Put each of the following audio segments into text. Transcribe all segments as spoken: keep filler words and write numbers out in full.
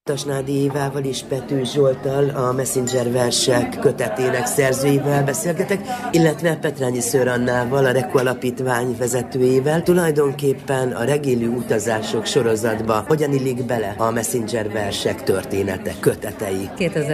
Tasnádi Évával és Pető Zsolttal, a Messenger versek kötetének szerzőivel beszélgetek, illetve Petrányi Szőr Annával, a Reku Alapítvány vezetőjével. Tulajdonképpen a Regélő utazások sorozatba hogyan illik bele a Messenger versek története, kötetei?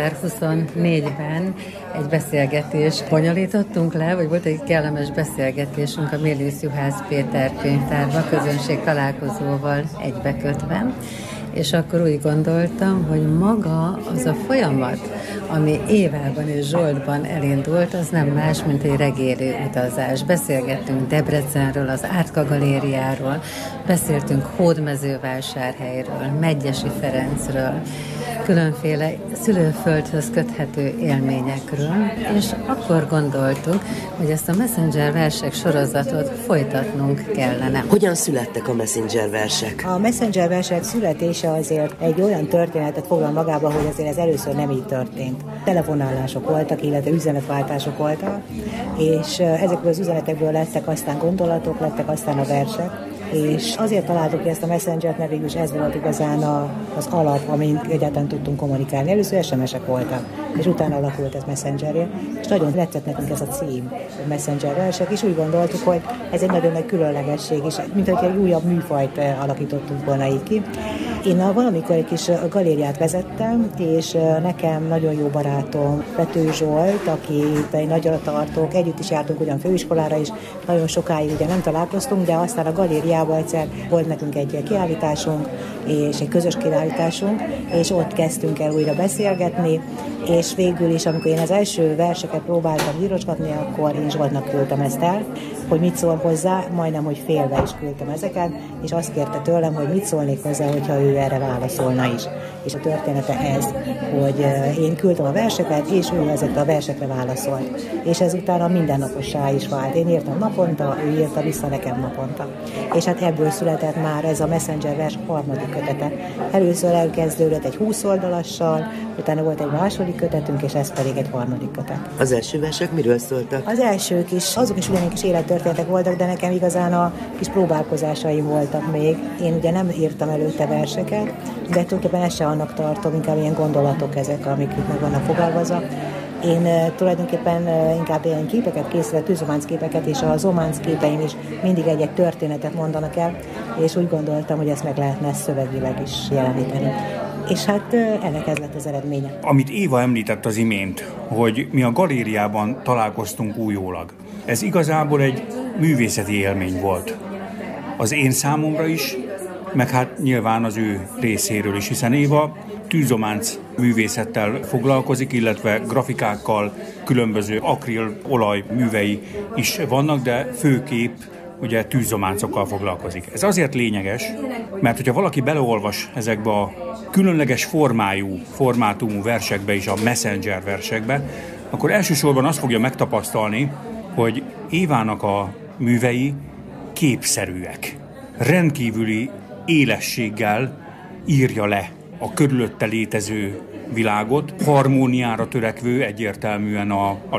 kétezer-huszonnégyben egy beszélgetést bonyolítottunk le, vagy volt egy kellemes beszélgetésünk a Mélius Juhász Péter könyvtárban, közönség találkozóval egybekötve. És akkor úgy gondoltam, hogy maga az a folyamat, ami Évában és Zsoltban elindult, az nem más, mint egy regélő utazás. Beszélgettünk Debrecenről, az Átka Galériáról, beszéltünk Hódmezővásárhelyről, Medgyessy Ferencről, különféle szülőföldhöz köthető élményekről, és akkor gondoltuk, hogy ezt a Messenger versek sorozatot folytatnunk kellene. Hogyan születtek a Messenger versek? A Messenger versek születése azért egy olyan történetet foglal magába, hogy azért ez először nem így történt. Telefonálások voltak, illetve üzenetváltások voltak, és ezekből az üzenetekből lettek aztán gondolatok, lettek aztán a versek, és azért találtuk ki ezt a Messengert, mert végülis ez volt igazán a, az alap, amin egyáltalán tudtunk kommunikálni. Először es em esek voltak, és utána alakult ez Messengerje, és nagyon tetszett nekünk ez a cím, a Messenger versek, és úgy gondoltuk, hogy ez egy nagyon nagy különlegesség, és mint hogy egy újabb műfajt alakítottunk volna így ki. Én valamikor egy kis galériát vezettem, és nekem nagyon jó barátom Pető Zsolt, akit én nagyra tartok, együtt is jártunk ugyan főiskolára is, nagyon sokáig ugye nem találkoztunk, de aztán a galériában egyszer volt nekünk egy kiállításunk, és egy közös kiállításunk, és ott kezdtünk el újra beszélgetni, és végül is, amikor én az első verseket próbáltam írosgatni, akkor én Zsoltnak küldtem ezt el, hogy mit szól hozzá, majdnem, hogy félve is küldtem ezeket, és azt kérte tőlem, hogy mit szólnék hozzá, hogyha ő erre válaszolna is. És a története ez, hogy én küldtem a verseket, és ő ezekre a versekre válaszolt. És ezután mindennapossá is vált. Én írtam naponta, ő írta vissza nekem naponta. És hát ebből született már ez a Messenger vers harmadik kötete. Először elkezdődött egy húsz oldalassal, utána volt egy második kötetünk, és ez pedig egy harmadik kötet. Az első versek miről szóltak? Az elsők is, azok is ugyanik kis élettörténetek voltak, de nekem igazán a kis próbálkozásaim voltak még. Én ugye nem írtam előtte verseket, de tulajdonképpen ezt se annak tartom, inkább ilyen gondolatok ezek, amik itt meg vannak fogalmazva. Én uh, tulajdonképpen uh, inkább ilyen képeket készítek, tűzománc képeket, és a zománc képeim is mindig egy-egy történetet mondanak el, és úgy gondoltam, hogy ezt meg lehetne szövegileg is jeleníteni. És hát uh, ennek ez lett az eredménye. Amit Éva említett az imént, hogy mi a galériában találkoztunk újólag. Ez igazából egy művészeti élmény volt. Az én számomra is, meg hát nyilván az ő részéről is, hiszen Éva tűzománc művészettel foglalkozik, illetve grafikákkal, különböző akril olaj művei is vannak, de főképp ugye tűzománcokkal foglalkozik. Ez azért lényeges, mert hogyha valaki beleolvas ezekbe a különleges formájú, formátumú versekbe is, a Messenger versekbe, akkor elsősorban azt fogja megtapasztalni, hogy Évának a művei képszerűek. Rendkívüli élességgel írja le a körülötte létező világot, harmóniára törekvő egyértelműen a, a